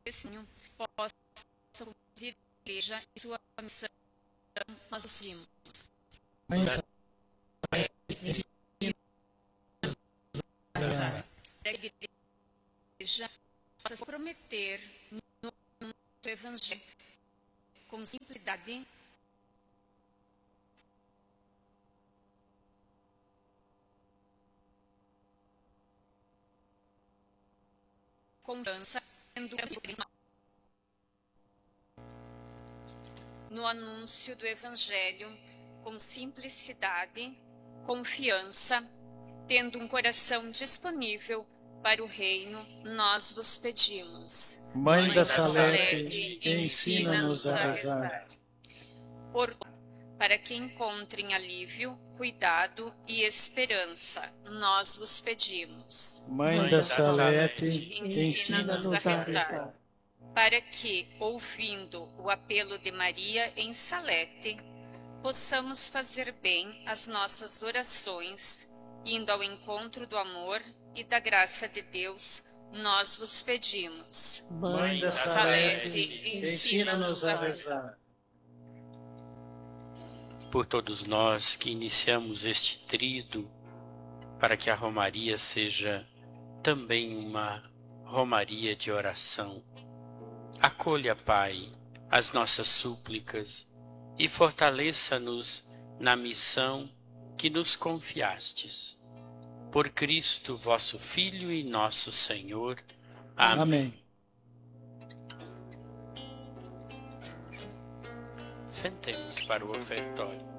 testemunho possa conduzir a igreja e sua missão. Nós assumimos. A igreja possa se comprometer no evangelho com simplicidade, confiança, no anúncio do evangelho com simplicidade, confiança, tendo um coração disponível para o reino, nós vos pedimos. Mãe da Salete, ensina-nos a rezar. Para que encontrem alívio, cuidado e esperança, nós vos pedimos. Mãe da Salete, ensina-nos a rezar. Para que, ouvindo o apelo de Maria em Salete, possamos fazer bem as nossas orações, indo ao encontro do amor e da graça de Deus, nós vos pedimos. Mãe da Salete, ensina-nos a rezar. Por todos nós que iniciamos este tríduo, para que a romaria seja também uma romaria de oração. Acolha, Pai, as nossas súplicas e fortaleça-nos na missão que nos confiastes. Por Cristo, vosso Filho e nosso Senhor. Amém. Sentemos para o ofertório.